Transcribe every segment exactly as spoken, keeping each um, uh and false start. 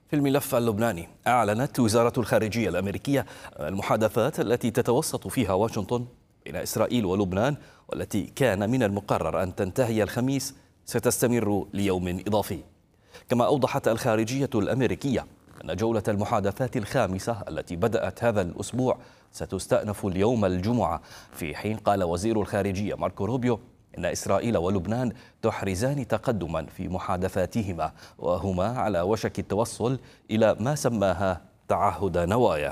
في الملف اللبناني، أعلنت وزارة الخارجية الأمريكية المحادثات التي تتوسط فيها واشنطن بين إسرائيل ولبنان، والتي كان من المقرر أن تنتهي الخميس، ستستمر ليوم إضافي. كما أوضحت الخارجية الأمريكية أن جولة المحادثات الخامسة التي بدأت هذا الأسبوع ستستأنف اليوم الجمعة، في حين قال وزير الخارجية ماركو روبيو إن إسرائيل ولبنان تحرزان تقدما في محادثاتهما، وهما على وشك التوصل إلى ما سماها تعهد نوايا.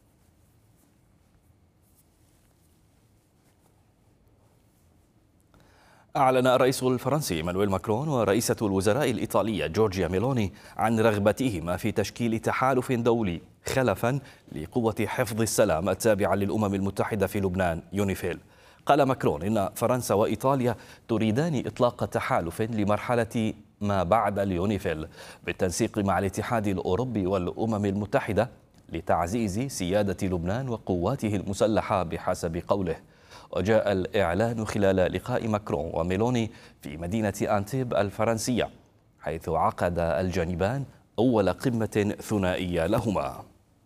أعلن الرئيس الفرنسي إيمانويل ماكرون ورئيسة الوزراء الإيطالية جورجيا ميلوني عن رغبتهما في تشكيل تحالف دولي خلفا لقوة حفظ السلام التابعة للأمم المتحدة في لبنان يونيفيل. قال ماكرون إن فرنسا وإيطاليا تريدان إطلاق تحالف لمرحلة ما بعد اليونيفيل بالتنسيق مع الاتحاد الأوروبي والأمم المتحدة لتعزيز سيادة لبنان وقواته المسلحة بحسب قوله. وجاء الإعلان خلال لقاء ماكرون وميلوني في مدينة أنتيب الفرنسية، حيث عقد الجانبان أول قمة ثنائية لهما.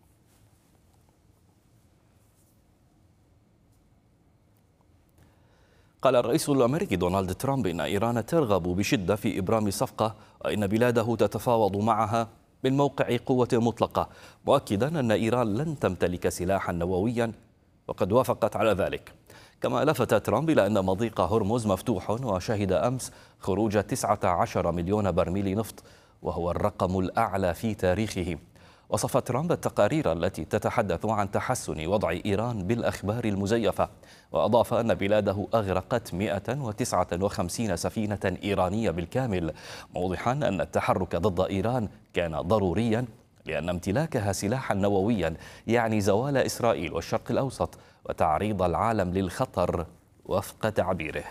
قال الرئيس الأمريكي دونالد ترامب إن إيران ترغب بشدة في إبرام صفقة، وإن بلاده تتفاوض معها من موقع قوة مطلقة، مؤكدا أن إيران لن تمتلك سلاحا نوويا، وقد وافقت على ذلك. كما لفت ترامب إلى أن مضيق هرمز مفتوح، وشهد أمس خروج تسعة عشر مليون برميل نفط، وهو الرقم الأعلى في تاريخه. وصف ترامب التقارير التي تتحدث عن تحسن وضع إيران بالأخبار المزيفة، وأضاف أن بلاده أغرقت مئة وتسعة وخمسين سفينة إيرانية بالكامل، موضحا أن التحرك ضد إيران كان ضروريا لأن امتلاكها سلاحا نوويا يعني زوال إسرائيل والشرق الأوسط وتعريض العالم للخطر وفق تعبيره.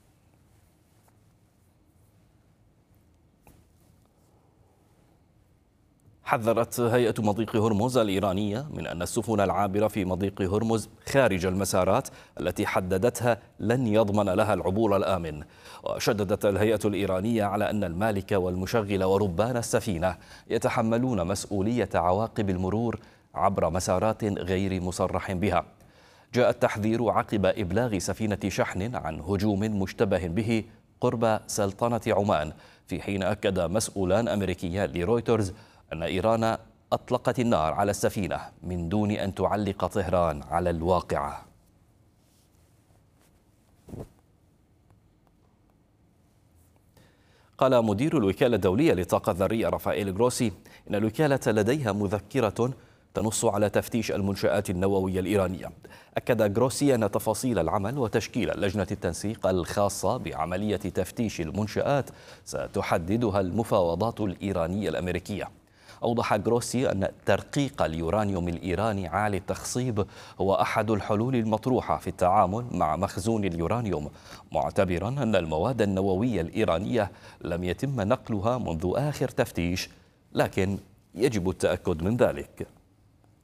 حذرت هيئة مضيق هرمز الإيرانية من أن السفن العابرة في مضيق هرمز خارج المسارات التي حددتها لن يضمن لها العبور الآمن. وشددت الهيئة الإيرانية على أن المالك والمشغل وربان السفينة يتحملون مسؤولية عواقب المرور عبر مسارات غير مصرح بها. جاء التحذير عقب إبلاغ سفينة شحن عن هجوم مشتبه به قرب سلطنة عمان، في حين أكد مسؤولان أمريكيان لرويترز أن إيران أطلقت النار على السفينة من دون أن تعلق طهران على الواقعة. قال مدير الوكالة الدولية للطاقة الذرية رافائيل غروسي إن الوكالة لديها مذكرة تنص على تفتيش المنشآت النووية الإيرانية. أكد غروسي أن تفاصيل العمل وتشكيل لجنة التنسيق الخاصة بعملية تفتيش المنشآت ستحددها المفاوضات الإيرانية الأمريكية. أوضح غروسي أن ترقيق اليورانيوم الإيراني عالي التخصيب هو أحد الحلول المطروحة في التعامل مع مخزون اليورانيوم، معتبرا أن المواد النووية الإيرانية لم يتم نقلها منذ آخر تفتيش، لكن يجب التأكد من ذلك.